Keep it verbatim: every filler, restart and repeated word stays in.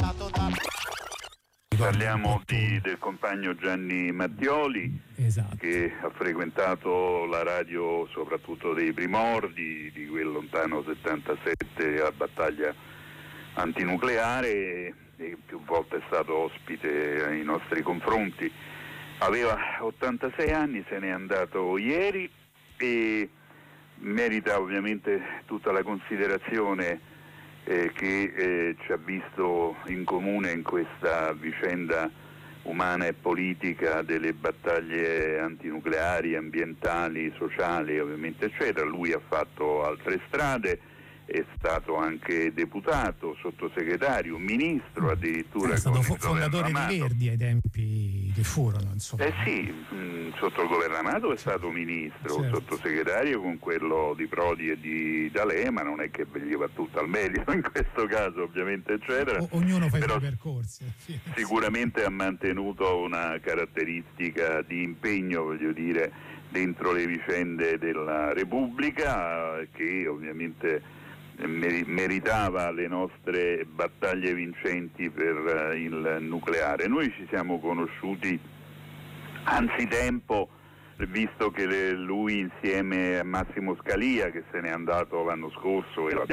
Parliamo di, del compagno Gianni Mattioli, esatto, che ha frequentato la radio soprattutto dei primordi, di quel lontano settantasette a battaglia antinucleare, e più volte è stato ospite ai nostri confronti. Aveva ottantasei anni, se n'è andato ieri e merita ovviamente tutta la considerazione Eh, che eh, ci ha visto in comune in questa vicenda umana e politica delle battaglie antinucleari, ambientali, sociali, ovviamente eccetera. Lui ha fatto altre strade, è stato anche deputato, sottosegretario, ministro addirittura. È stato con il fondatore governo di Amato. Verdi ai tempi che furono, insomma. Eh sì, mh, sotto il governo Amato è stato ministro, certo, sottosegretario con quello di Prodi e di D'Alema, non è che gli va tutto al merito in questo caso ovviamente eccetera. O- ognuno fa Però i suoi percorsi. sicuramente ha mantenuto una caratteristica di impegno, voglio dire, dentro le vicende della Repubblica, che ovviamente meritava le nostre battaglie vincenti per il nucleare. Noi ci siamo conosciuti anzitempo, visto che lui insieme a Massimo Scalia, che se n'è andato l'anno scorso e